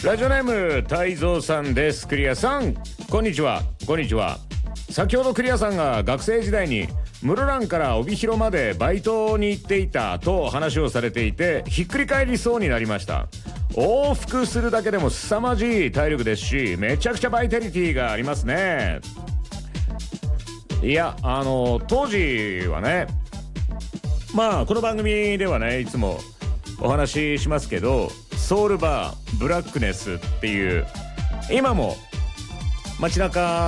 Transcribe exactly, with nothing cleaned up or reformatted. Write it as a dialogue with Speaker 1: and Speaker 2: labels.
Speaker 1: ラジオネーム泰造さんです。クリアさん、こんにちは。こんにちは。先ほどクリアさんが学生時代に室蘭から帯広までバイトに行っていたと話をされていて、ひっくり返りそうになりました。往復するだけでも凄まじい体力ですし、めちゃくちゃバイタリティがありますね。いや、あの当時はね、まあこの番組ではね、いつもお話ししますけど、ソウルバーブラックネスっていう、今も街中